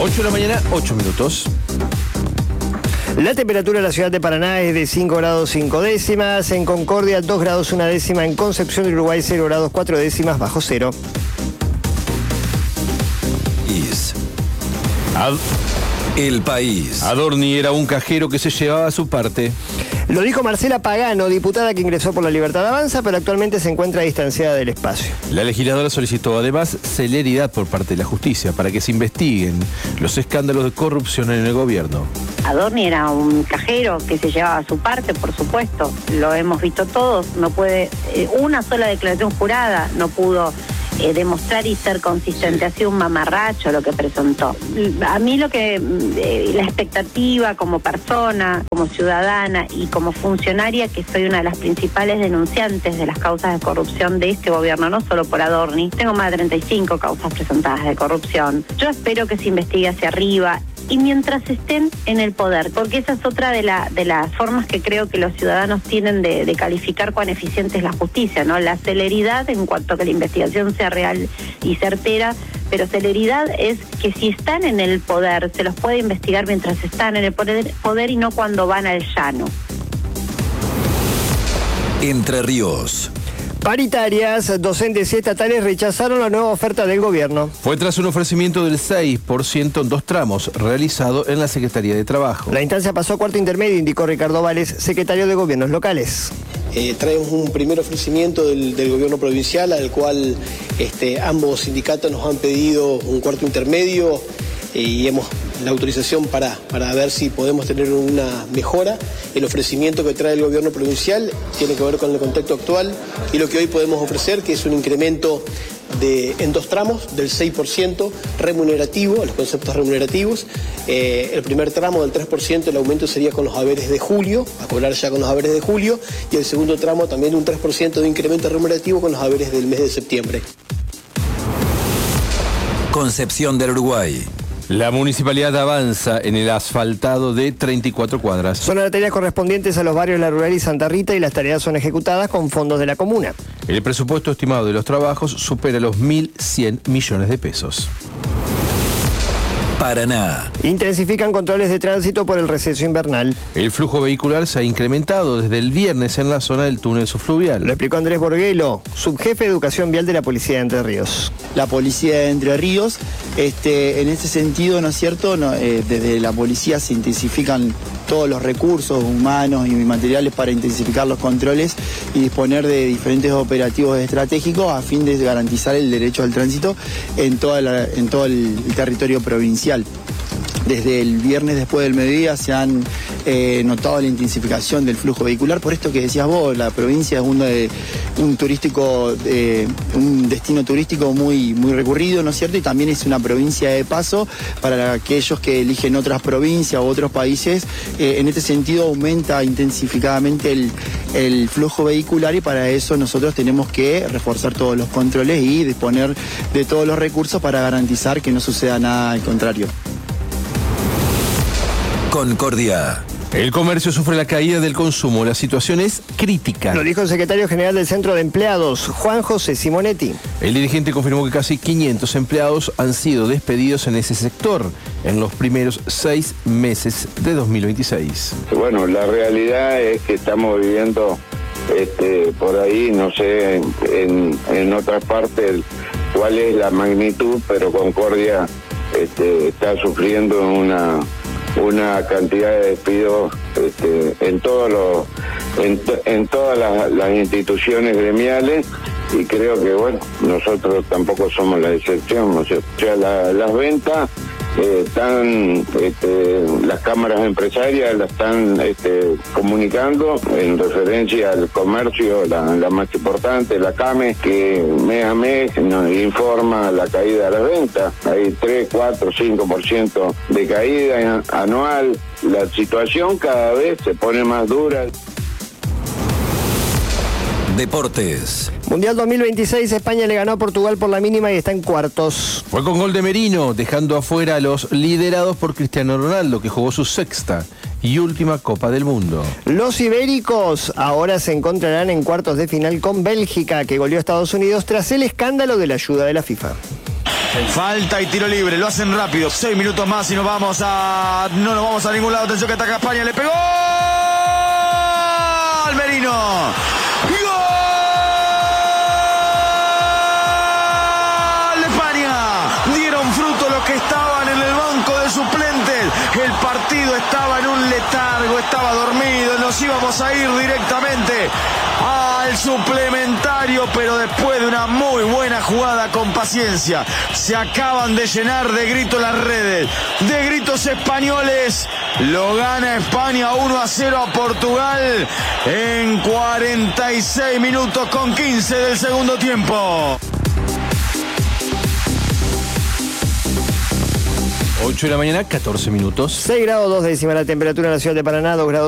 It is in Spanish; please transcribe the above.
8 de la mañana, 8 minutos. La temperatura en la ciudad de Paraná es de 5 grados 5 décimas, en Concordia 2 grados 1 décima, en Concepción del Uruguay 0 grados 4 décimas bajo cero. El País. Adorni era un cajero que se llevaba su parte. Lo dijo Marcela Pagano, diputada que ingresó por La Libertad Avanza, pero actualmente se encuentra distanciada del espacio. La legisladora solicitó además celeridad por parte de la justicia para que se investiguen los escándalos de corrupción en el gobierno. Adorni era un cajero que se llevaba su parte, por supuesto, lo hemos visto todos, no puede, una sola declaración jurada no pudo demostrar y ser consistente, ha sido un mamarracho lo que presentó. A mí la expectativa como persona, como ciudadana y como funcionaria, que soy una de las principales denunciantes de las causas de corrupción de este gobierno, no solo por Adorni, tengo más de 35 causas presentadas de corrupción. Yo espero que se investigue hacia arriba y mientras estén en el poder, porque esa es otra de las formas que creo que los ciudadanos tienen de calificar cuán eficiente es la justicia, ¿no? La celeridad en cuanto a que la investigación sea real y certera, pero celeridad es que si están en el poder, se los puede investigar mientras están en el poder y no cuando van al llano. Entre Ríos. Paritarias, docentes y estatales rechazaron la nueva oferta del gobierno. Fue tras un ofrecimiento del 6% en 2 tramos, realizado en la Secretaría de Trabajo. La instancia pasó a cuarto intermedio, indicó Ricardo Vales, secretario de Gobiernos Locales. Traemos un primer ofrecimiento del gobierno provincial, al cual ambos sindicatos nos han pedido un cuarto intermedio y hemos la autorización para ver si podemos tener una mejora. El ofrecimiento que trae el gobierno provincial tiene que ver con el contexto actual y lo que hoy podemos ofrecer, que es un incremento en 2 tramos del 6% remunerativo, los conceptos remunerativos. El primer tramo del 3%, el aumento sería con los haberes de julio, a cobrar ya con los haberes de julio, y el segundo tramo también un 3% de incremento remunerativo con los haberes del mes de septiembre. Concepción del Uruguay. La municipalidad avanza en el asfaltado de 34 cuadras. Son las tareas correspondientes a los barrios La Rural y Santa Rita y las tareas son ejecutadas con fondos de la comuna. El presupuesto estimado de los trabajos supera los 1.100 millones de pesos. Paraná. Intensifican controles de tránsito por el receso invernal. El flujo vehicular se ha incrementado desde el viernes en la zona del túnel subfluvial. Lo explicó Andrés Borguelo, subjefe de Educación Vial de la Policía de Entre Ríos. La Policía de Entre Ríos, en ese sentido, ¿no es cierto? Desde la policía se intensifican todos los recursos humanos y materiales para intensificar los controles y disponer de diferentes operativos estratégicos a fin de garantizar el derecho al tránsito en todo el territorio provincial. Desde el viernes después del mediodía se han notado la intensificación del flujo vehicular, por esto que decías vos, la provincia es un destino turístico muy recurrido, ¿no es cierto? Y también es una provincia de paso para aquellos que eligen otras provincias u otros países. En este sentido aumenta intensificadamente el flujo vehicular y para eso nosotros tenemos que reforzar todos los controles y disponer de todos los recursos para garantizar que no suceda nada al contrario. Concordia. El comercio sufre la caída del consumo. La situación es crítica. Lo dijo el secretario general del Centro de Empleados, Juan José Simonetti. El dirigente confirmó que casi 500 empleados han sido despedidos en ese sector en los primeros 6 meses de 2026. Bueno, la realidad es que estamos viviendo por ahí, no sé, en otras partes cuál es la magnitud, pero Concordia está sufriendo una cantidad de despidos en todas las instituciones gremiales, y creo que bueno, nosotros tampoco somos la excepción. O sea, las ventas están, las cámaras empresarias la están comunicando en referencia al comercio, la más importante, la CAME, que mes a mes nos informa la caída de las ventas. Hay 3, 4, 5% de caída anual. La situación cada vez se pone más dura. Deportes. Mundial 2026, España le ganó a Portugal por la mínima y está en cuartos. Fue con gol de Merino, dejando afuera a los liderados por Cristiano Ronaldo, que jugó su 6ª y última Copa del Mundo. Los ibéricos ahora se encontrarán en cuartos de final con Bélgica, que goleó a Estados Unidos tras el escándalo de la ayuda de la FIFA. Falta y tiro libre, lo hacen rápido. 6 minutos más y no nos vamos a ningún lado. Atención que ataca España, le pegó al Merino. ¡Gol de España! Dieron fruto los que estaban en el banco de suplentes. El partido estaba en un letargo, estaba dormido. Nos íbamos a ir directamente al suplementario, pero después de una muy buena jugada con paciencia, se acaban de llenar de gritos las redes, de gritos españoles. Lo gana España 1-0 a Portugal en 46 minutos con 15 del segundo tiempo. 8 de la mañana, 14 minutos. 6 grados 2 décimas la temperatura en la ciudad de Paraná, 2 grados.